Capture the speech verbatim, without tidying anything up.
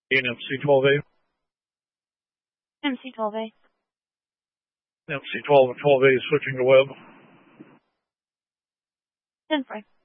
In M C twelve A. M C twelve A. M C twelve and twelve A switching to web. ten four.